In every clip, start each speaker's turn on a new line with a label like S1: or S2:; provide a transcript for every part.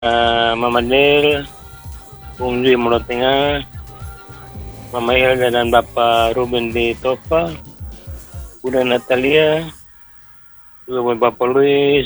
S1: Mama Nil, Bung Dwi Mulut Tengah, Mama Hilda dan Bapak Ruben di Topa, Bunda Natalia, juga buat Bapak Luis,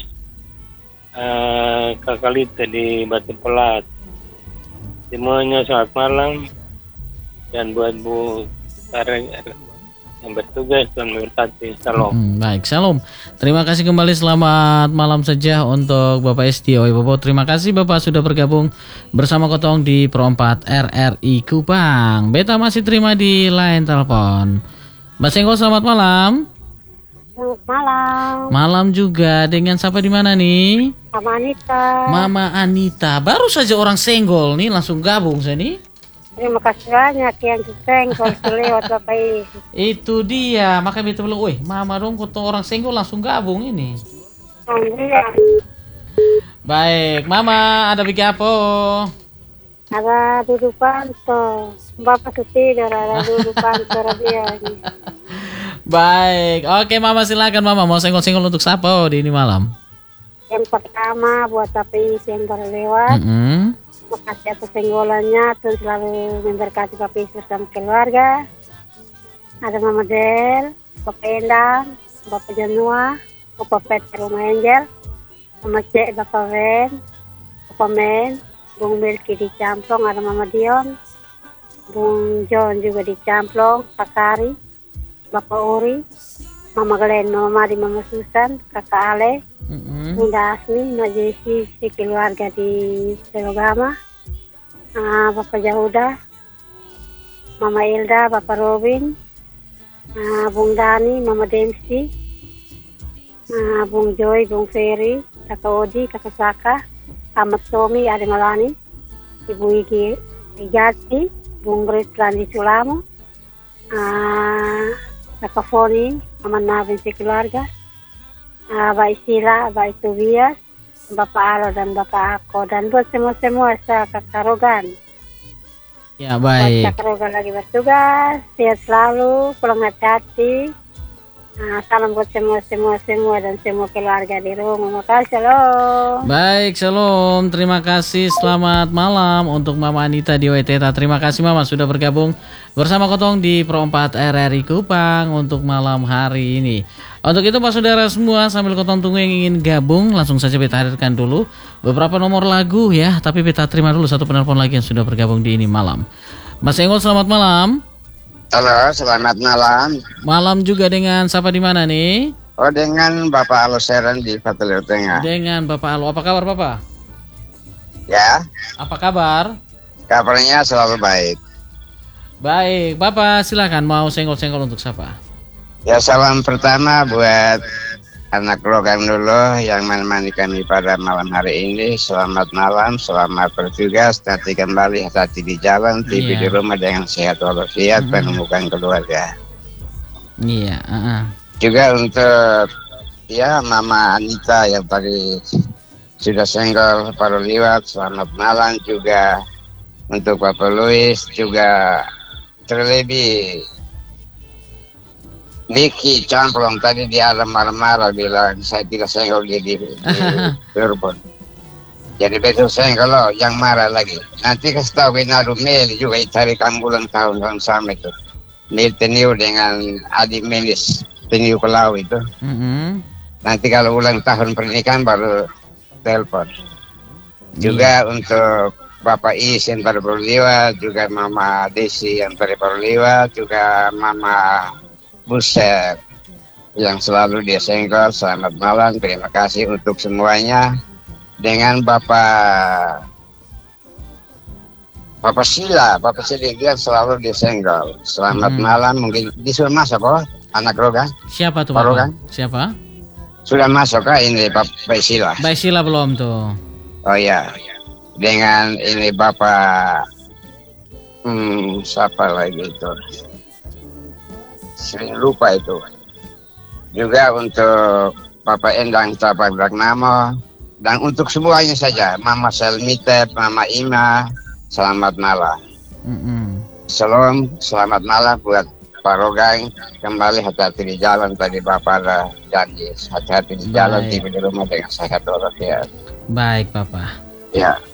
S1: Kakak Lita di Batu Pelat. Semuanya selamat malam, dan buat Bu Karen yang bertugas dan memberkati. Salam.
S2: Baik, salam. Terima kasih kembali, selamat malam saja untuk Bapak Esti Oibobo. Terima kasih Bapak sudah bergabung bersama Kotong di Pro 4 RRI Kupang. Beta masih terima di line telepon. Mbak Senggol, selamat malam.
S3: Selamat malam.
S2: Malam juga. Dengan siapa di mana nih?
S3: Mama Anita.
S2: Mama Anita. Baru saja orang Senggol nih langsung gabung saya nih.
S3: Terima kasih banyak yang Senggol lewat Bapak Is.
S2: Itu dia, makanya beta bilang, weh, Mama dong kota orang Senggol langsung gabung ini.
S3: Iya.
S2: Baik, Mama ada bikin apa?
S3: Ada duduk panto. Bapak tidur, ada duduk panto dia.
S2: Baik, oke Mama, silakan Mama, mau senggol-senggol untuk siapa di ini malam?
S3: Yang pertama buat Bapak Is yang baru lewat. Terima kasih atas senggolannya, Tuhan selalu memberkati Bapak Is bersama keluarga. Ada Mama Del, Bapak Endang, Bapak Janua, Bapak Peter Rumah Angel, Mama Cek, Bapak Wen, Bapak Men, Bung Milky di Camplong, ada Mama Dion, Bung John juga di Camplong, Pak Kari, Bapak Uri, Mama Glenn, Mama Madi, Mama Susan, Kakak Ale, Bunda Asmi, Mak Jesi, keluarga di Selogama, Bapak Jahuda, Mama Ilda, Bapak Robin, Bung Dani, Mama Dempsey, Bung Joy, Bung Ferry, Kakak Odi, Kakak Saka, Ahmad Somi, Ade Malani, Ibu Igi Ijati, Bung Rizlan di Sulamo, Kakak Foni, Mama Nabin keluarga, Baik Sila, Baik Tobias, Bapak Alo dan Bapak Ako, dan buat semua-semua Kakak Rogan.
S2: Ya, baik.
S3: Kakak Rogan lagi bertugas, sehat selalu, pulang hati-hati. Salam buat semua dan semua keluarga di rumah. Makasih, shalom.
S2: Baik, shalom. Terima kasih. Selamat malam untuk Mama Anita di Waiteta. Terima kasih Mama sudah bergabung bersama Kotong di Pro 4 RRI Kupang untuk malam hari ini. Untuk itu Pak Saudara semua, sambil Kotong tunggu yang ingin gabung, langsung saja kita hadirkan dulu beberapa nomor lagu ya. Tapi kita terima dulu satu penelpon lagi yang sudah bergabung di ini malam. Mas Enggol, selamat malam.
S4: Halo, selamat malam.
S2: Malam juga dengan siapa di mana nih?
S4: Oh, dengan Bapak Alo Seren di Batu Tengah.
S2: Dengan Bapak Alo. Apa kabar Bapak?
S4: Ya.
S2: Apa kabar?
S4: Kabarnya selalu baik.
S2: Baik, Bapak silakan mau senggol-senggol untuk siapa?
S4: Ya, salam pertama buat anak Rogan dulu yang menemani kami pada malam hari ini. Selamat malam, selamat bertugas, nanti kembali hati-hati di jalan, tidur di rumah dengan sehat walafiat, menemukan keluarga.
S2: Iya.
S4: Juga untuk ya Mama Anita yang tadi sudah senggol baru lewat, selamat malam juga untuk Bapak Luis, juga terlebih Niki Camplong tadi di alam marah-marah bilang saya tidak senggol di Cirebon. Jadi besok senggol loh, yang marah lagi. Nanti kasih tahu Winadu Mel juga cari kambulan tahun-tahun sama itu. Mel Teniu dengan Adi Melis Teniu Kelau itu. Nanti kalau ulang tahun pernikahan baru telepon. Juga untuk Bapak Is yang baru lewat, juga Mama Desi yang baru lewat, juga Mama Buset yang selalu dia senggol. Selamat malam, terima kasih untuk semuanya. Dengan Bapak Sila dia selalu dia senggol. Selamat malam, mungkin disuruh masuk anak Rogan.
S2: Siapa tuh
S4: Pak
S2: Bapak?
S4: Rogan?
S2: Siapa?
S4: Sudah masuk ini Bapak Sila.
S2: Baik Sila belum tuh.
S4: Oh ya, dengan ini Bapak siapa lagi itu? Sering lupa itu. Juga untuk Bapak Endang Tapak Bragnamo, dan untuk semuanya saja, Mama Selmitep, Mama Ima, selamat malam. Salam, selamat malam buat Pak Rogang. Kembali hati-hati di jalan, tadi Bapak ada janji hati-hati di jalan, tiba di rumah dengan sehat walafiat.
S2: Baik Bapak.
S4: Ya.